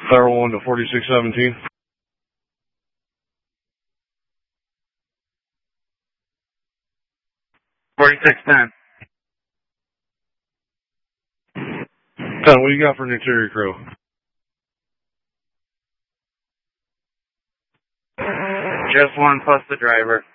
Federal 1 to 4617. $46.10. 10, what do you got for an interior crew? Just one plus the driver.